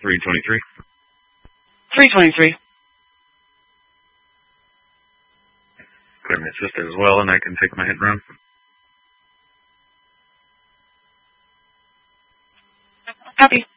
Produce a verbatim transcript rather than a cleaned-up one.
three twenty-three. three twenty-three. Clear my sister as well, and I can take my hit run. Copy.